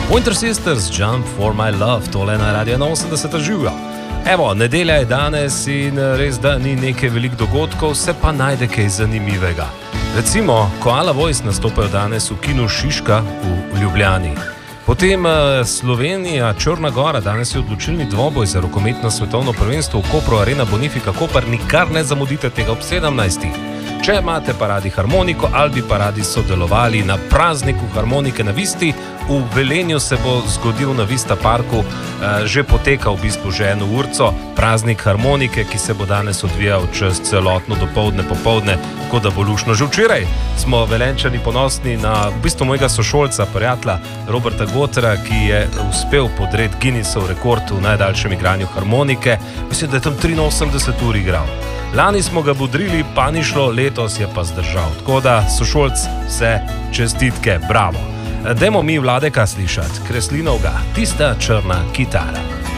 Pointer Sisters, Jump for my love, tole na Radio 80 živijo. Evo, nedelja je danes in res, da ni nekaj velikih dogodkov, se pa najde kaj zanimivega. Recimo, Koala Voice nastopajo danes v kinu Šiška v Ljubljani. Potem Slovenija, Črna Gora, danes je odločilni dvoboj za rokometno svetovno prvenstvo v Kopru Arena Bonifika Koper, nikar ne zamudite tega ob 17. Če imate pa radi harmoniko ali bi pa radi sodelovali na prazniku harmonike na Visti, v Velenju se bo zgodil na Vista parku, že poteka v bistvu že eno urco, praznik harmonike, ki se bo danes odvijal čez celotno dopoldne, popoldne, tako da bo lušno. Že včeraj smo Velenčani ponosni na v bistvu mojega sošolca, prijatelja Roberta Gotera, ki je uspel podreti Guinnessov rekord v najdaljšem igranju harmonike. Mislim, da je tam 83 ur igral. Lani smo ga bodrili, pa ni šlo, letos je pa zdržal. Tako da, sošolc, vse čestitke, bravo. Dajmo mi Vladeka slišati, Kreslinovga, Tista črna kitara.